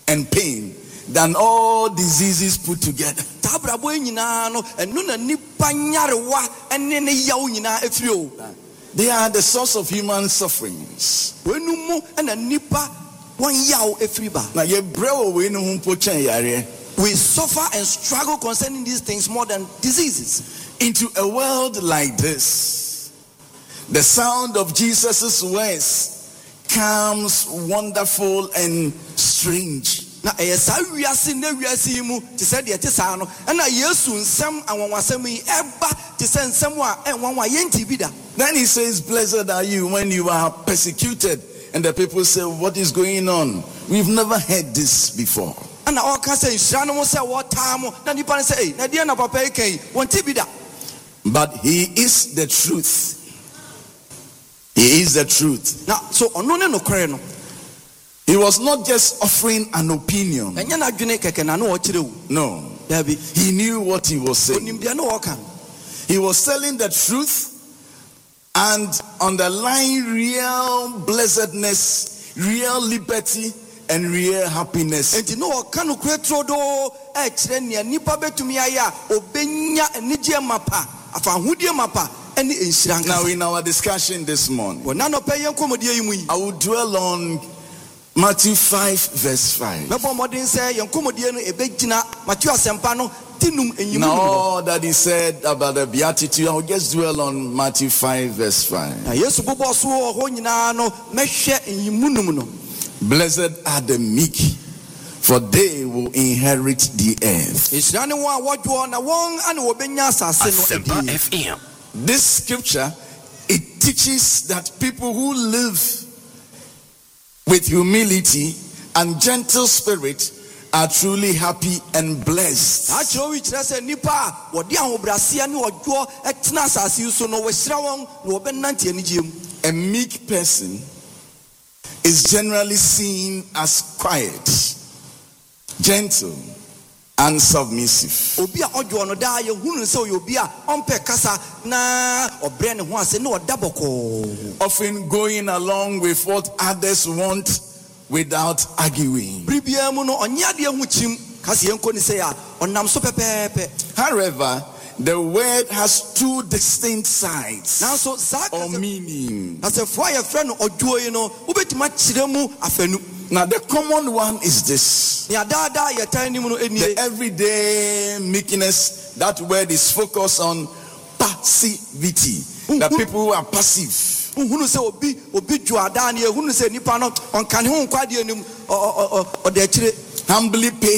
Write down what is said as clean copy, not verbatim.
and pain than all diseases put together. They are the source of human sufferings. Now, we suffer and struggle concerning these things more than diseases. Into a world like this, the sound of Jesus' words comes wonderful and strange. Na eyesa wiase na wiase mu te se de te sa no na Yesu nsem anwanwasem yi eba te se nsem a enwanwa yenti bi da. Then he says, blessed are you when you are persecuted, and the people say, what is going on? We've never heard this before. Na o ka se nhira no mo se wo taamo na nipa ne se na de na papa ekai wonti bi da. But he is the truth. He is the truth. Now, so ono ne no kore no. He was not just offering an opinion. No. He knew what he was saying. He was telling the truth and underlying real blessedness, real liberty, and real happiness. Now, in our discussion this morning, I will dwell on Matthew 5 verse 5. Now all that he said about the beatitude, I will just dwell on Matthew 5 verse 5. Blessed are the meek, for they will inherit the earth. This scripture, it teaches that people who live with humility and gentle spirit are truly happy and blessed. A meek person is generally seen as quiet, gentle, and submissive. Often going along with what others want without arguing. However, the word has two distinct sides or meaning. Now the common one is this: the everyday meekness. That word is focused on passivity. The people who are passive. Humbly pay